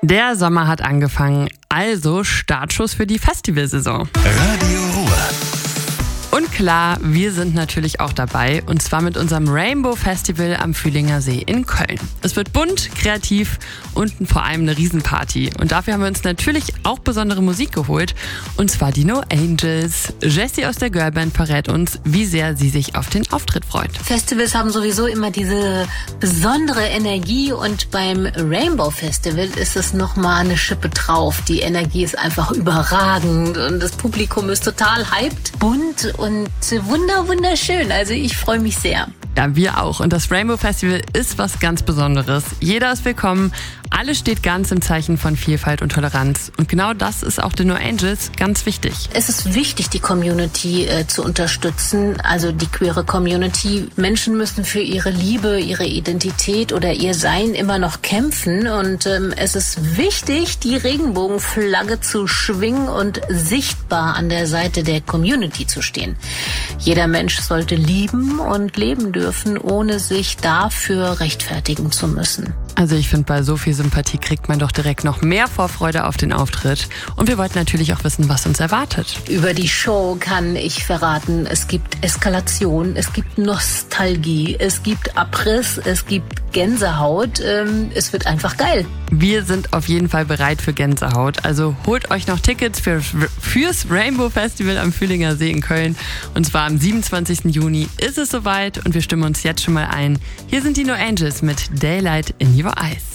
Der Sommer hat angefangen, also Startschuss für die Festivalsaison. Radio Ruhr. Und klar, wir sind natürlich auch dabei, und zwar mit unserem Rainbow Festival am Fühlinger See in Köln. Es wird bunt, kreativ und vor allem eine Riesenparty. Und dafür haben wir uns natürlich auch besondere Musik geholt, und zwar die No Angels. Jessie aus der Girlband verrät uns, wie sehr sie sich auf den Auftritt freut. Festivals haben sowieso immer diese besondere Energie, und beim Rainbow Festival ist es nochmal eine Schippe drauf. Die Energie ist einfach überragend und das Publikum ist total hyped, bunt und wunderschön. Also ich freue mich sehr. Ja, wir auch. Und das Rainbow Festival ist was ganz Besonderes. Jeder ist willkommen. Alles steht ganz im Zeichen von Vielfalt und Toleranz. Und genau das ist auch den No Angels ganz wichtig. Es ist wichtig, die Community zu unterstützen, also die queere Community. Menschen müssen für ihre Liebe, ihre Identität oder ihr Sein immer noch kämpfen. Und es ist wichtig, die Regenbogenflagge zu schwingen und sichtbar an der Seite der Community zu stehen. Jeder Mensch sollte lieben und leben dürfen, ohne sich dafür rechtfertigen zu müssen. Also ich finde, bei so viel Sympathie kriegt man doch direkt noch mehr Vorfreude auf den Auftritt. Und wir wollten natürlich auch wissen, was uns erwartet. Über die Show kann ich verraten, es gibt Eskalation, es gibt Nostalgie, es gibt Abriss, es gibt Gänsehaut. Es wird einfach geil. Wir sind auf jeden Fall bereit für Gänsehaut. Also holt euch noch Tickets fürs Rainbow Festival am Fühlinger See in Köln. Und zwar am 27. Juni ist es soweit, und wir stimmen uns jetzt schon mal ein. Hier sind die No Angels mit Daylight in Your Eyes.